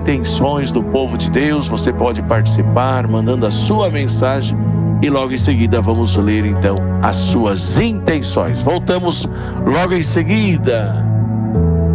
intenções do povo de Deus. Você pode participar mandando a sua mensagem e logo em seguida vamos ler então as suas intenções. Voltamos logo em seguida.